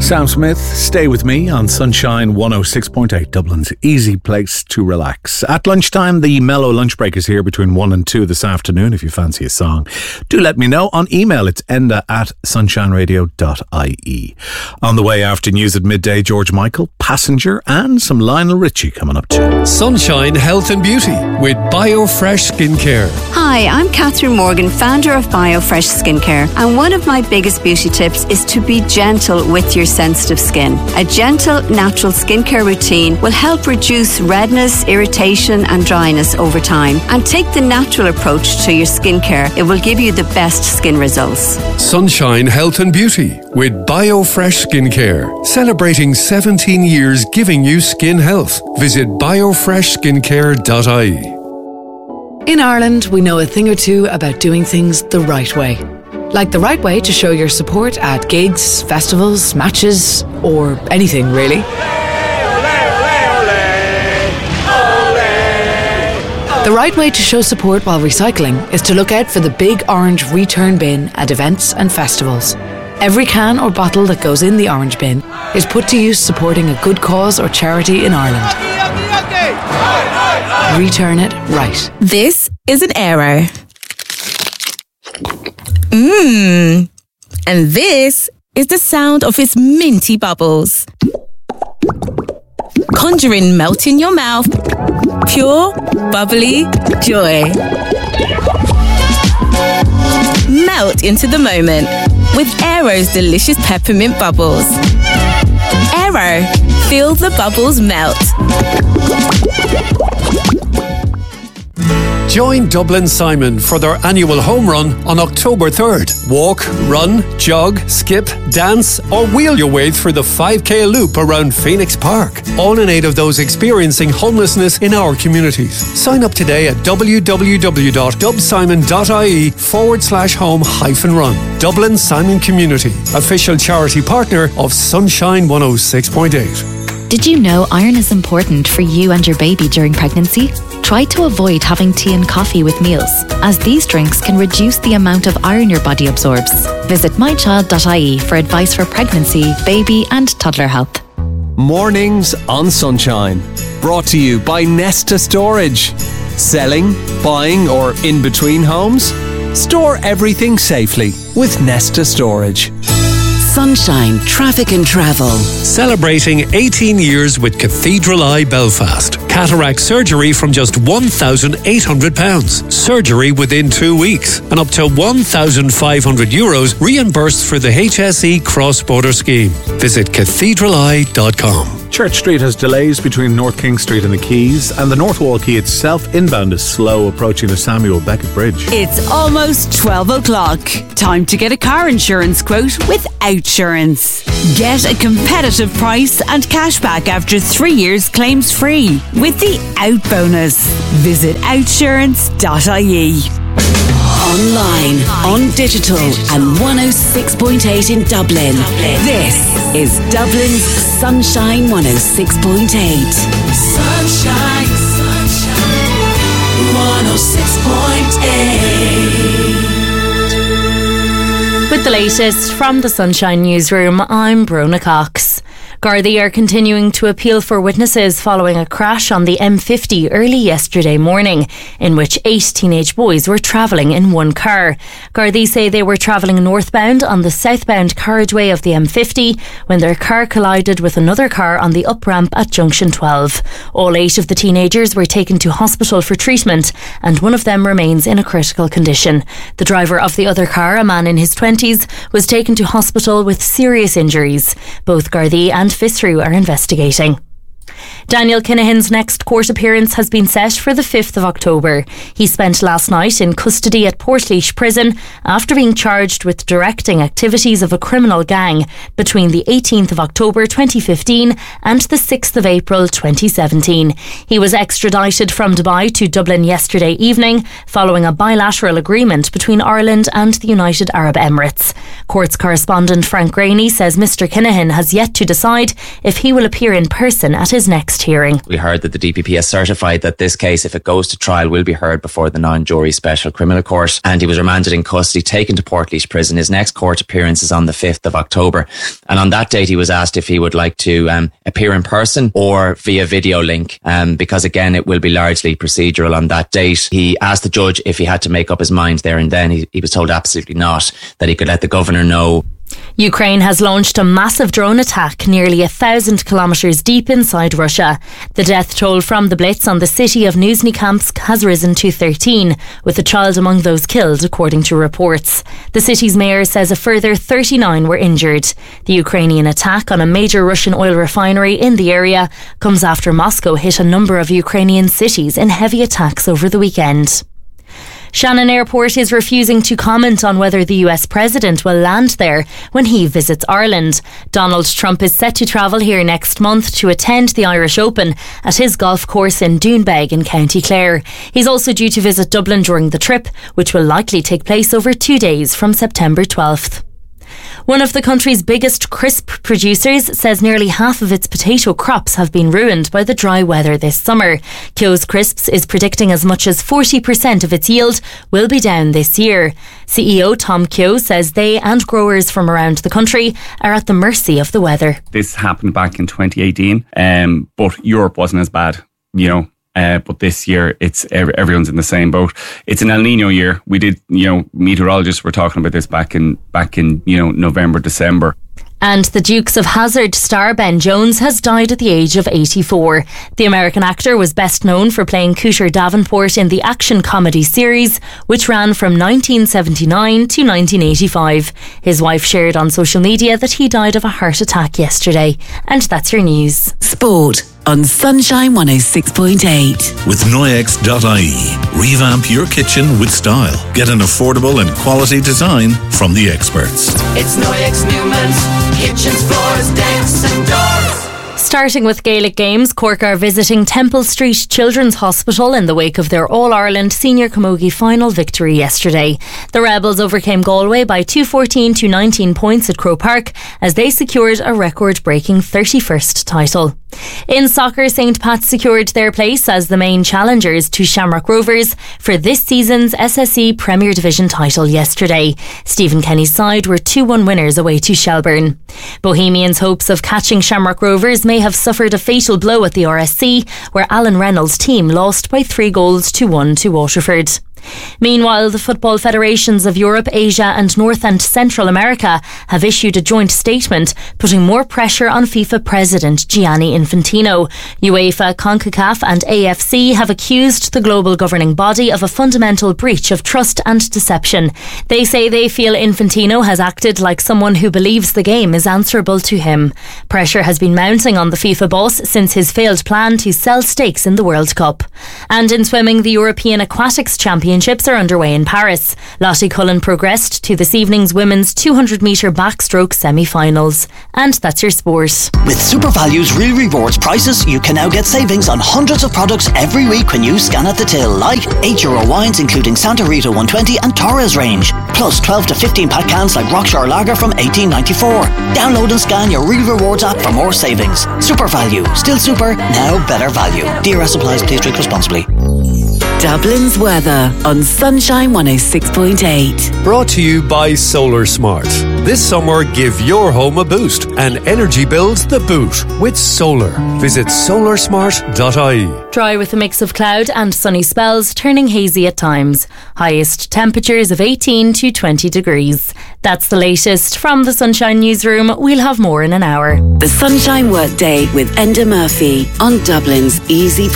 Sam Smith, Stay With Me on Sunshine 106.8, Dublin's easy place to relax. At lunchtime, the mellow lunch break is here between 1 and 2 this afternoon. If you fancy a song, do let me know. On email, it's enda@sunshineradio.ie. On the way after news at midday, George Michael, Passenger, and some Lionel Richie coming up too. Sunshine Health and Beauty with BioFresh Skincare. Hi, I'm Catherine Morgan, founder of BioFresh Skincare, and one of my biggest beauty tips is to be gentle with your sensitive skin. A gentle, natural skincare routine will help reduce redness, irritation and dryness over time. And take the natural approach to your skincare. It will give you the best skin results. Sunshine Health and Beauty with BioFresh Skincare. Celebrating 17 years giving you skin health. Visit biofreshskincare.ie. In Ireland, we know a thing or two about doing things the right way. Like the right way to show your support at gigs, festivals, matches, or anything really. The right way to show support while recycling is to look out for the big orange return bin at events and festivals. Every can or bottle that goes in the orange bin is put to use supporting a good cause or charity in Ireland. Return it right. This is an Aero. And this is the sound of its minty bubbles. Conjuring melt in your mouth. Pure, bubbly joy. Melt into the moment with Aero's delicious peppermint bubbles. Aero, feel the bubbles melt. Join Dublin Simon for their annual home run on October 3rd. Walk, run, jog, skip, dance or wheel your way through the 5K loop around Phoenix Park. All in aid of those experiencing homelessness in our communities. Sign up today at www.dubsimon.ie/home-run. Dublin Simon Community, official charity partner of Sunshine 106.8. Did you know iron is important for you and your baby during pregnancy? Try to avoid having tea and coffee with meals, as these drinks can reduce the amount of iron your body absorbs. Visit mychild.ie for advice for pregnancy, baby and toddler health. Mornings on Sunshine. Brought to you by Nesta Storage. Selling, buying or in between homes? Store everything safely with Nesta Storage. Sunshine Traffic and Travel. Celebrating 18 years with Cathedral Eye Belfast. Cataract surgery from just £1,800. Surgery within 2 weeks. And up to €1,500 reimbursed for the HSE cross-border scheme. Visit cathedraleye.com. Church Street has delays between North King Street and the Quays, and the North Wall Quay itself inbound is slow approaching the Samuel Beckett Bridge. It's almost 12 o'clock. Time to get a car insurance quote with Outsurance. Get a competitive price and cashback after 3 years claims free with the Out Bonus. Visit outsurance.ie. Online, on digital and 106.8 in Dublin. This is Dublin's Sunshine 106.8. Sunshine, sunshine, 106.8. With the latest from the Sunshine Newsroom, I'm Brona Cox. Gardaí are continuing to appeal for witnesses following a crash on the M50 early yesterday morning, in which 8 teenage boys were travelling in one car. Gardaí say they were travelling northbound on the southbound carriageway of the M50 when their car collided with another car on the up-ramp at Junction 12. All 8 of the teenagers were taken to hospital for treatment, and one of them remains in a critical condition. The driver of the other car, a man in his 20s, was taken to hospital with serious injuries. Both Gardaí and FISRU are investigating. Daniel Kinahan's next court appearance has been set for the 5th of October. He spent last night in custody at Portlaoise Prison after being charged with directing activities of a criminal gang between the 18th of October 2015 and the 6th of April 2017. He was extradited from Dubai to Dublin yesterday evening following a bilateral agreement between Ireland and the United Arab Emirates. Courts correspondent Frank Graney says Mr Kinahan has yet to decide if he will appear in person at his next next hearing. We heard that the DPP has certified that this case, if it goes to trial, will be heard before the non-jury Special Criminal Court, and he was remanded in custody, taken to Portlaoise Prison. His next court appearance is on the 5th of October, and on that date he was asked if he would like to appear in person or via video link, because again it will be largely procedural on that date. He asked the judge if he had to make up his mind there and then. He was told absolutely not, that he could let the governor know. Ukraine has launched a massive drone attack nearly 1,000 kilometres deep inside Russia. The death toll from the blitz on the city of Nizhny-Kamsk has risen to 13, with a child among those killed, according to reports. The city's mayor says a further 39 were injured. The Ukrainian attack on a major Russian oil refinery in the area comes after Moscow hit a number of Ukrainian cities in heavy attacks over the weekend. Shannon Airport is refusing to comment on whether the US president will land there when he visits Ireland. Donald Trump is set to travel here next month to attend the Irish Open at his golf course in Doonbeg in County Clare. He's also due to visit Dublin during the trip, which will likely take place over 2 days from September 12th. One of the country's biggest crisp producers says nearly half of its potato crops have been ruined by the dry weather this summer. Keogh's Crisps is predicting as much as 40% of its yield will be down this year. CEO Tom Keogh says they and growers from around the country are at the mercy of the weather. This happened back in 2018, but Europe wasn't as bad, but this year it's everyone's in the same boat. It's an El Nino year. We did, meteorologists were talking about this back in November, December. And the Dukes of Hazzard star Ben Jones has died at the age of 84. The American actor was best known for playing Cooter Davenport in the action comedy series, which ran from 1979 to 1985. His wife shared on social media that he died of a heart attack yesterday. And that's your news. Sport on Sunshine 106.8. With Noyex.ie. Revamp your kitchen with style. Get an affordable and quality design from the experts. It's Noyex Newman's kitchens, floors, decks and doors. Starting with Gaelic games, Cork are visiting Temple Street Children's Hospital in the wake of their All-Ireland Senior Camogie final victory yesterday. The Rebels overcame Galway by 214 to 19 points at Croke Park as they secured a record-breaking 31st title. In soccer, St. Pat's secured their place as the main challengers to Shamrock Rovers for this season's SSE Premier Division title yesterday. Stephen Kenny's side were 2-1 winners away to Shelbourne. Bohemians' hopes of catching Shamrock Rovers may have suffered a fatal blow at the RSC, where Alan Reynolds' team lost by 3-1 to Waterford. Meanwhile, the football federations of Europe, Asia and North and Central America have issued a joint statement putting more pressure on FIFA President Gianni Infantino. UEFA, CONCACAF and AFC have accused the global governing body of a fundamental breach of trust and deception. They say they feel Infantino has acted like someone who believes the game is answerable to him. Pressure has been mounting on the FIFA boss since his failed plan to sell stakes in the World Cup. And in swimming, the European Aquatics Championships are underway in Paris. Lottie Cullen progressed to this evening's women's 200-metre backstroke semi-finals. And that's your sport. With SuperValue's Real Rewards prices, you can now get savings on hundreds of products every week when you scan at the till, like €8 wines including Santa Rita 120 and Torres range, plus 12 to 15 pack cans like Rockshore Lager from $18.94. Download and scan your Real Rewards app for more savings. SuperValue, still super, now better value. DRS applies, please drink responsibly. Dublin's weather on Sunshine 106.8. Brought to you by Solar Smart. This summer, give your home a boost and energy bills the boot with solar. Visit solarsmart.ie. Dry with a mix of cloud and sunny spells, turning hazy at times. Highest temperatures of 18 to 20 degrees. That's the latest from the Sunshine Newsroom. We'll have more in an hour. The Sunshine Workday with Enda Murphy on Dublin's Easy